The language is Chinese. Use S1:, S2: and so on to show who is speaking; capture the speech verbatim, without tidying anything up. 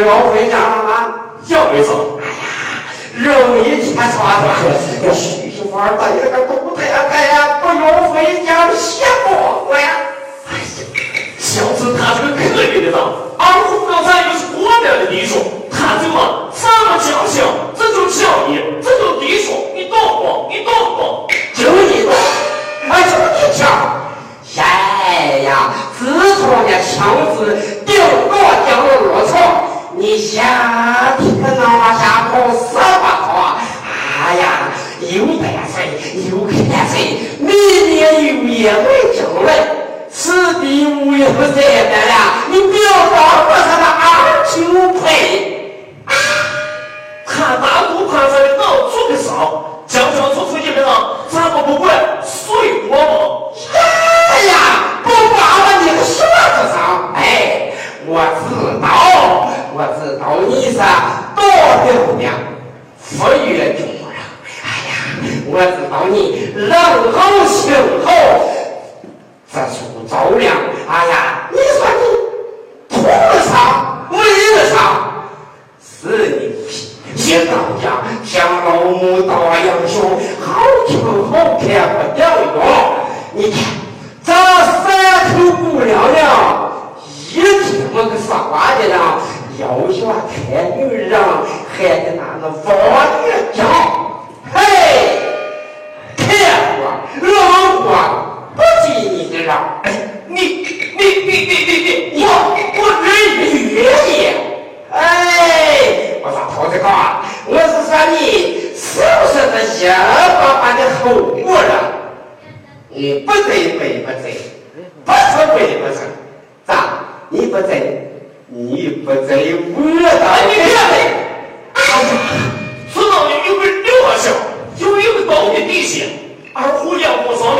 S1: 要回家了吗？
S2: 要没走。
S1: 哎呀，容易结耍的，这徐媳妇儿的一个肚子呀，哎呀，不要回家歇我呀！
S2: 哎呀，小子他这个可怜的人，二虎刚才又是过来的弟兄，他这么这么讲究，这就教义，这就弟兄，你懂不？你懂不？
S1: 就你懂，我就你讲。哎呀，自从这枪子定过降了落错，你下天哪下坡死吧他！哎呀，又得罪又看罪，明年又也会争论，此地无有这的了，你不要当我他的二舅配。
S2: 看大肚盘上的脑做的少，将将做出一个人，咱们不管随我吗？
S1: 哎呀，不把了你个舌头上！哎，我知道，我知道你是多漂亮，富裕中人。哎呀，我知道你人厚心厚，这出照亮。哎呀，你说你图了啥？为了啥？是你一到家像老母大杨兄，好听好看不掉用。你看这三头姑娘娘一听我个说话的人，要想看女人还得拿那王月讲，嘿，看过让过不及你的人，
S2: 哎，你你你你你你，
S1: 我我人愿意。哎，我咋头这个？我是说你是不是这些爸爸的后果了？你不对对不对？不是对不是？咋？你不对，你不对，我的你别对。
S2: 哎呀，知道你有个六下，有一个道的底线，二虎杨过说